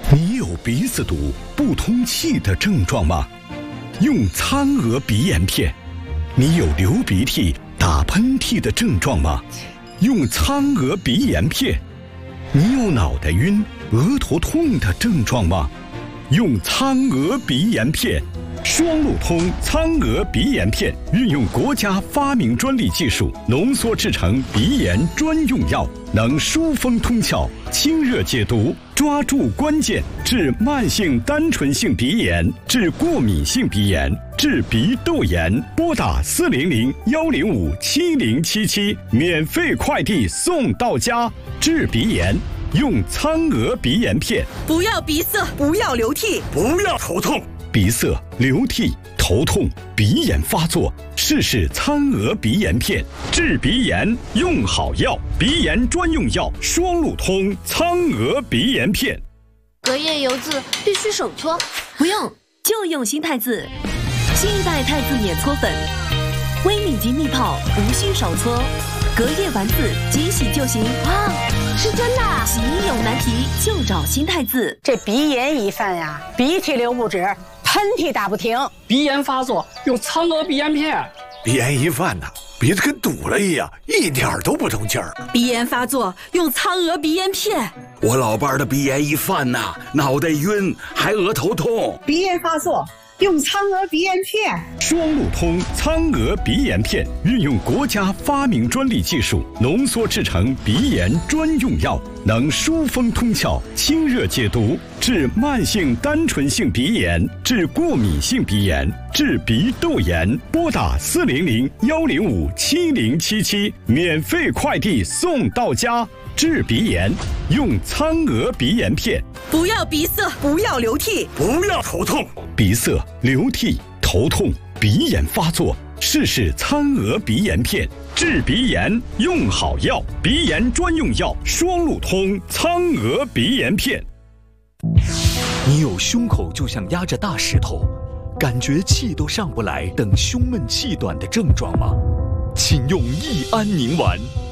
你有鼻子堵、不通气的症状吗？用苍娥鼻炎片。你有流鼻涕、打喷嚏的症状吗？用苍娥鼻炎片。你有脑袋晕、额头痛的症状吗？用苍娥鼻炎片。双路通苍娥鼻炎片运用国家发明专利技术浓缩制成鼻炎专用药，能疏风通窍、清热解毒，抓住关键，治慢性单纯性鼻炎，治过敏性鼻炎，治鼻窦炎。拨打400-105-7077，免费快递送到家。治鼻炎用苍娥鼻炎片。 不要鼻塞，不要流涕， 不要头痛。 鼻塞、流涕、头痛、鼻炎发作，试苍娥鼻炎片，治鼻炎用好药，鼻炎专用药，双路通苍娥鼻炎片。 隔夜油渍必须手搓， 不用，就用新太子，新一代太子免搓粉，微敏级蜜泡，无需手搓，隔夜丸子即洗就行。 哇，是真的！ 洗衣有难题就找新太子。 这鼻炎一犯呀，鼻涕流不止，喷嚏打不停， 鼻炎发作用苍娥鼻炎片。 鼻炎一犯呐，鼻子跟堵了一样，一点都不通气儿。 鼻炎发作用苍娥鼻炎片。 我老伴的鼻炎一犯呐，脑袋晕，还额头痛。 鼻炎发作用苍娥鼻炎片。 双路通苍娥鼻炎片运用国家发明专利技术浓缩制成鼻炎专用药，能疏风通窍、清热解毒，治慢性单纯性鼻炎，治过敏性鼻炎，治鼻窦炎。拨打400-105-7077，免费快递送到家。治鼻炎用苍娥鼻炎片。 不要鼻塞，不要流涕， 不要头痛。 鼻塞、流涕、头痛、鼻炎发作，试苍娥鼻炎片，治鼻炎用好药，鼻炎专用药，双路通苍娥鼻炎片。 你有胸口就像压着大石头，感觉气都上不来等胸闷气短的症状吗？请用益安宁丸。